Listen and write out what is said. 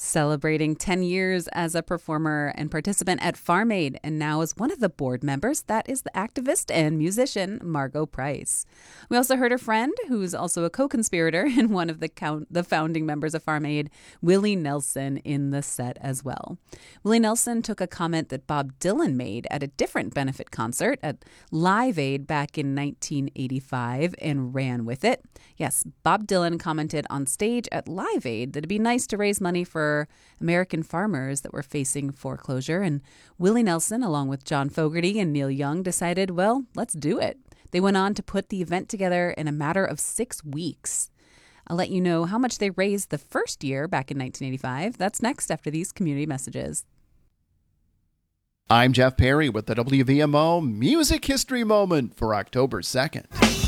Celebrating 10 years as a performer and participant at Farm Aid, and now as one of the board members, that is the activist and musician Margo Price. We also heard her friend, who's also a co-conspirator and one of the founding members of Farm Aid, Willie Nelson, in the set as well. Willie Nelson took a comment that Bob Dylan made at a different benefit concert at Live Aid back in 1985 and ran with it. Yes, Bob Dylan commented on stage at Live Aid that it'd be nice to raise money for American farmers that were facing foreclosure, and Willie Nelson, along with John Fogerty and Neil Young, decided, well, let's do it. They went on to put the event together in a matter of 6 weeks. I'll let you know how much they raised the first year back in 1985. That's next after these community messages. I'm Jeff Perry with the WVMO Music History Moment for October 2nd.